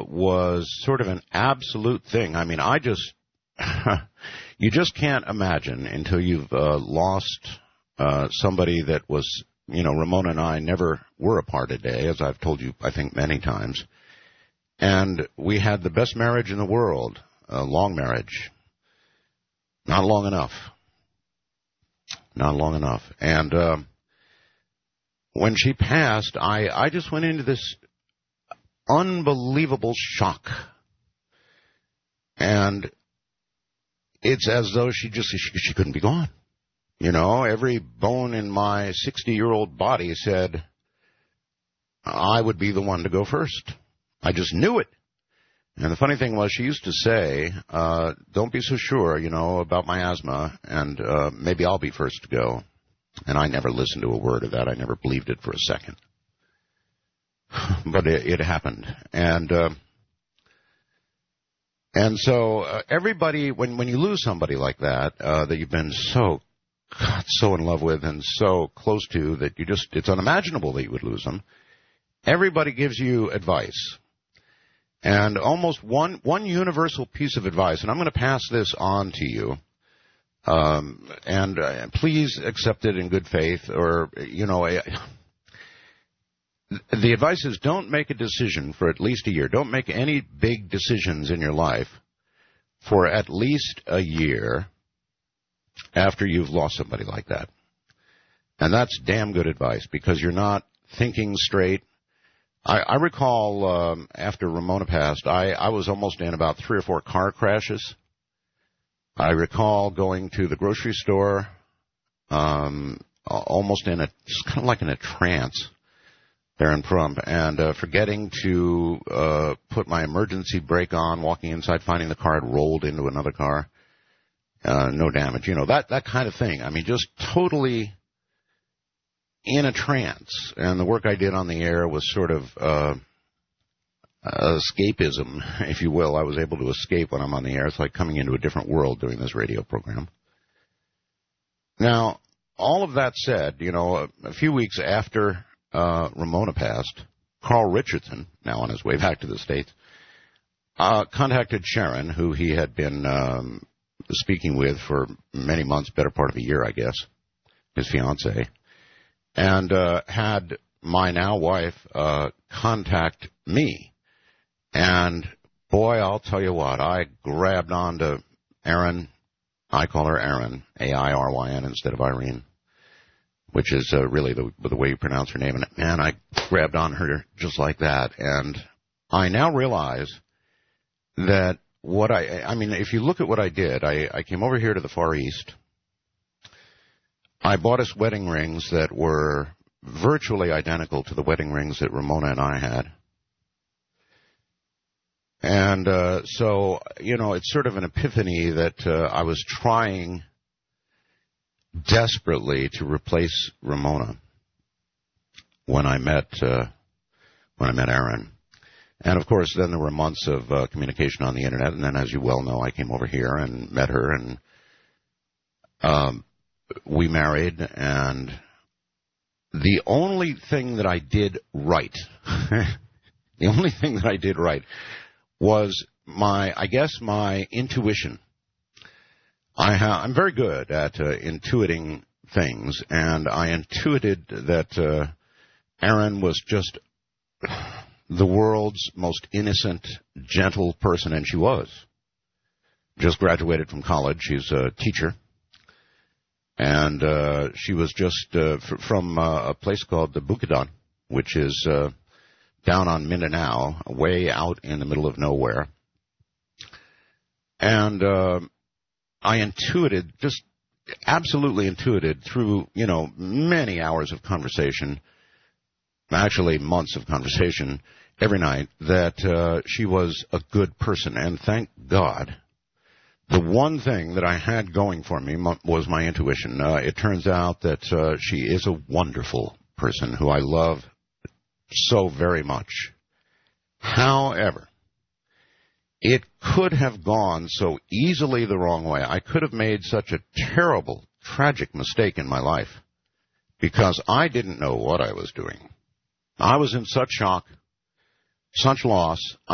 was sort of an absolute thing. I mean, you just can't imagine until you've lost somebody that was, Ramona and I never were apart a day, as I've told you, I think, many times. And we had the best marriage in the world, a long marriage. Not long enough. Not long enough. And when she passed, I just went into this unbelievable shock. And it's as though she couldn't be gone. Every bone in my 60-year-old body said I would be the one to go first. I just knew it. And the funny thing was, she used to say, don't be so sure, about my asthma, and maybe I'll be first to go. And I never listened to a word of that. I never believed it for a second. But it happened. And so everybody, when you lose somebody like that, that you've been so in love with and so close to that it's unimaginable that you would lose them, everybody gives you advice. And almost one universal piece of advice, and I'm going to pass this on to you, and please accept it in good faith, or, the advice is don't make a decision for at least a year. Don't make any big decisions in your life for at least a year after you've lost somebody like that. And that's damn good advice, because you're not thinking straight. I recall after Ramona passed, I was almost in about 3 or 4 car crashes. I recall going to the grocery store, almost just kind of like in a trance there in Pahrump, and forgetting to put my emergency brake on, walking inside, finding the car had rolled into another car. No damage, that kind of thing. I mean, just totally in a trance. And the work I did on the air was sort of escapism, if you will. I was able to escape when I'm on the air. It's like coming into a different world doing this radio program. Now, all of that said, a few weeks after Ramona passed, Carl Richardson, now on his way back to the States, contacted Sharon, who he had been speaking with for many months, better part of a year, I guess, his fiancée, and had my now wife contact me. And, boy, I'll tell you what, I grabbed onto Erin. I call her Erin, A-I-R-Y-N, instead of Irene, which is really the way you pronounce her name. And, man, I grabbed on her just like that. And I now realize that if you look at what I did, I came over here to the Far East. I bought us wedding rings that were virtually identical to the wedding rings that Ramona and I had. And so, it's sort of an epiphany that I was trying desperately to replace Ramona when I met Erin. And, of course, then there were months of communication on the Internet, and then, as you well know, I came over here and met her, and we married, and the only thing that I did right, was my intuition. I'm very good at intuiting things, and I intuited that Erin was just the world's most innocent, gentle person, and she was. Just graduated from college. She's a teacher. And she was just from a place called the Bukidnon, which is down on Mindanao, way out in the middle of nowhere. And I absolutely intuited through, many hours of conversation, actually months of conversation every night, that she was a good person. And thank God, the one thing that I had going for me was my intuition. It turns out that she is a wonderful person who I love so very much. However, it could have gone so easily the wrong way. I could have made such a terrible, tragic mistake in my life because I didn't know what I was doing. I was in such shock, such loss.